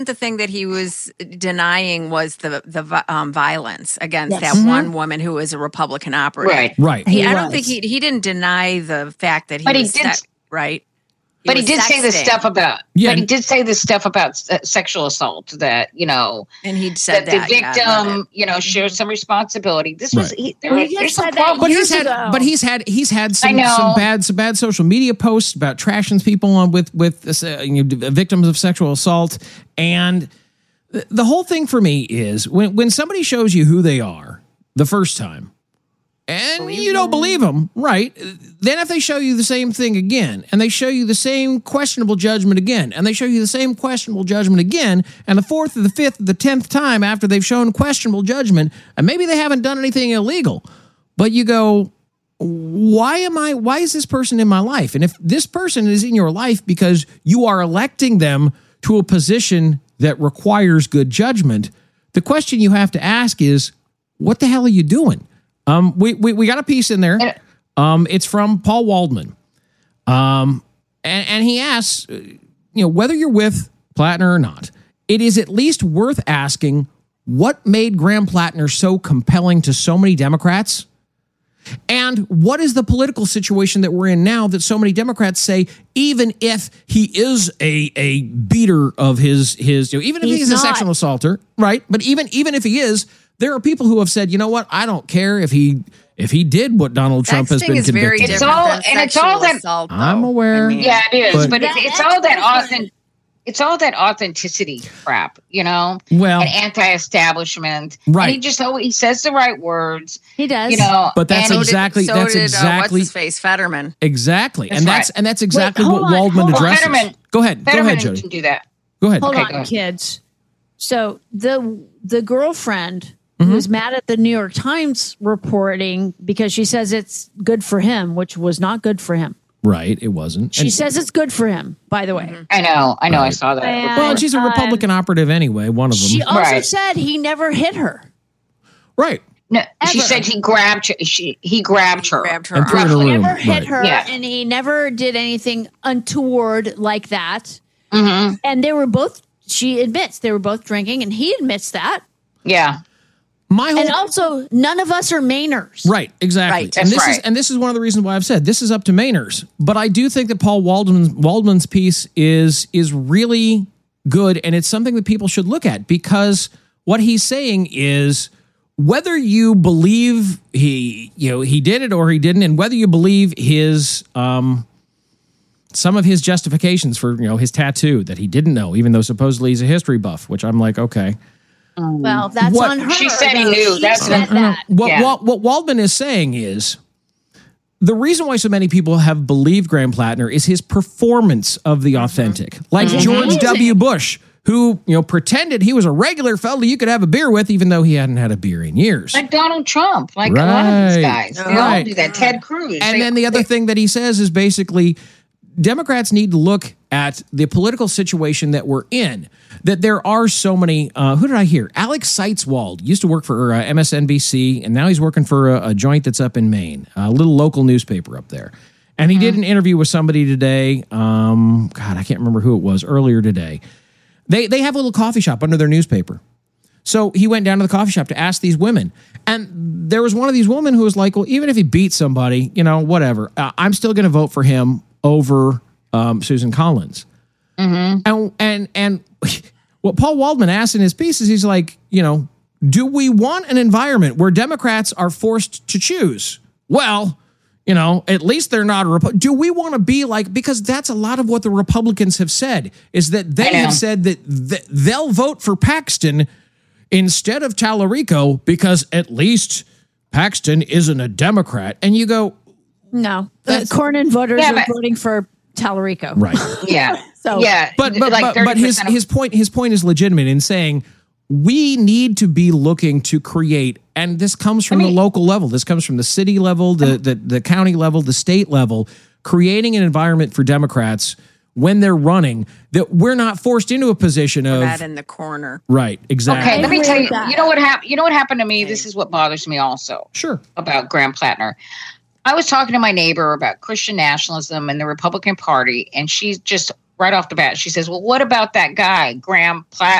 the thing that he was denying was the violence against Yes. that one woman who was a Republican operative. Right. I don't think he didn't deny the fact that he was right. But he did say this stuff about. But he did say this stuff about sexual assault. That and he said that the victim, shares some responsibility. This was there's some problem. But he's had some bad social media posts about trashing people on with victims of sexual assault, and the whole thing for me is when somebody shows you who they are the first time. And you don't believe them, right? Then if they show you the same thing again, and they show you the same questionable judgment again, and they show you the same questionable judgment again, and the fourth or the fifth or the 10th time after they've shown questionable judgment, and maybe they haven't done anything illegal, but you go, why is this person in my life? And if this person is in your life because you are electing them to a position that requires good judgment, the question you have to ask is, what the hell are you doing? We got a piece in there. It's from Paul Waldman. And he asks, whether you're with Plattner or not, it is at least worth asking what made Graham Plattner so compelling to so many Democrats? And what is the political situation that we're in now that so many Democrats say, even if he is a beater of his even if he's a sexual assaulter, right? But even if he is, there are people who have said, you know what? I don't care if he did what Donald Trump has been convicted of. It's all that assault, I'm aware. Yeah, it is. But it's all that authenticity crap, Well, and anti-establishment. Right. And he says the right words. He does. But that's exactly what's his face, Fetterman. Exactly. That's exactly what Waldman addresses. Fetterman, Go ahead, Jody. Can do that. Go ahead. Hold on, kids. So the girlfriend who was mad at the New York Times reporting because she says it's good for him, which was not good for him. Right, it wasn't. She says it's good for him, by the way. I know, right. I saw that. Well, she's a Republican operative anyway, one of them. She also said he never hit her. Right. No, she said he grabbed her. He grabbed her. And threw her in a room. He never hit her, Yeah. and he never did anything untoward like that. Mm-hmm. And they were both, she admits, they were both drinking, and he admits that. Yeah. And also, none of us are Mainers. Right, exactly. Right. And this is one of the reasons why I've said this is up to Mainers. But I do think that Paul Waldman's piece is really good, and it's something that people should look at, because what he's saying is whether you believe he did it or he didn't, and whether you believe his some of his justifications for his tattoo that he didn't know, even though supposedly he's a history buff, which I'm like, okay. Well, that's on her. She said he knew. What Waldman is saying is the reason why so many people have believed Graham Plattner is his performance of the authentic. Like George W. Bush, who pretended he was a regular fellow you could have a beer with, even though he hadn't had a beer in years. Like Donald Trump, like a lot of these guys. They all do that. Ted Cruz. And then the other thing that he says is basically Democrats need to look at the political situation that we're in, that there are so many, who did I hear? Alex Seitzwald used to work for MSNBC, and now he's working for a joint that's up in Maine, a little local newspaper up there. And he did an interview with somebody today. I can't remember who it was, earlier today. They have a little coffee shop under their newspaper. So he went down to the coffee shop to ask these women. And there was one of these women who was like, well, even if he beat somebody, whatever, I'm still going to vote for him over Susan Collins. Mm-hmm. And what Paul Waldman asked in his piece is, he's like, do we want an environment where Democrats are forced to choose? Well, at least they're not do we want to be like, because that's a lot of what the Republicans have said, is that they have said that they'll vote for Paxton instead of Tallarico because at least Paxton isn't a Democrat. And you go, no, the Cornyn voters are voting for Tallarico. Right. Yeah. So yeah. But his point is legitimate in saying we need to be looking to create, and this comes from the local level. This comes from the city level, the county level, the state level, creating an environment for Democrats when they're running that we're not forced into a position of that in the corner. Right. Exactly. Okay. Let me tell you. You know what happened? You know what happened to me? This is what bothers me also. Sure. About Graham Plattner. I was talking to my neighbor about Christian nationalism and the Republican Party, and she just right off the bat. She says, well, what about that guy, Graham Platt?